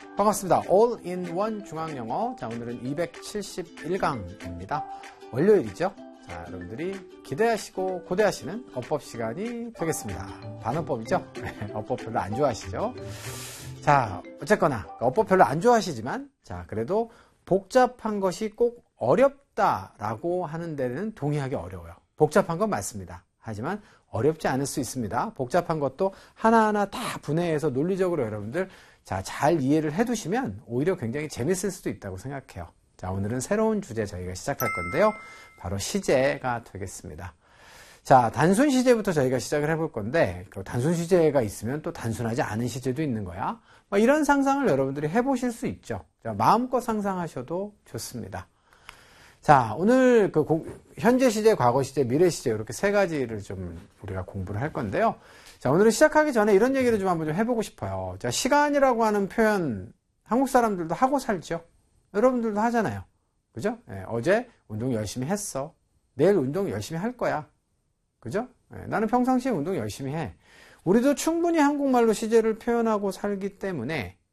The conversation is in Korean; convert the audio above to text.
반갑습니다. All-in-One 중앙영어. 자, 오늘은 271강입니다. 월요일이죠. 자, 여러분들이 기대하시고 고대하시는 어법 시간이 되겠습니다. 반어법이죠? 어법 별로 안 좋아하시죠? 자, 어쨌거나 어법 별로 안 좋아하시지만 자, 그래도 복잡한 것이 꼭 어렵다라고 하는 데는 동의하기 어려워요. 복잡한 건 맞습니다. 하지만 어렵지 않을 수 있습니다. 복잡한 것도 하나하나 다 분해해서 논리적으로 여러분들 자, 잘 이해를 해두시면 오히려 굉장히 재밌을 수도 있다고 생각해요. 자, 오늘은 새로운 주제 저희가 시작할 건데요. 바로 시제가 되겠습니다. 자, 단순 시제부터 저희가 시작을 해볼 건데 그 단순 시제가 있으면 또 단순하지 않은 시제도 있는 거야. 이런 상상을 여러분들이 해보실 수 있죠. 자, 마음껏 상상하셔도 좋습니다. 자, 오늘 그 현재 시제, 과거 시제, 미래 시제 이렇게 세 가지를 좀 우리가 공부를 할 건데요. 자, 오늘은 시작하기 전에 이런 얘기를 좀 한번 좀 해보고 싶어요. 자, 시간이라고 하는 표현 한국 사람들도 하고 살죠. 여러분들도 하잖아요. 그죠? 어제 운동 열심히 했어. 내일 운동 열심히 할 거야. 그죠? 나는 평상시에 운동 열심히 해. 우리도 충분히 한국말로 시제를 표현하고 살기 때문에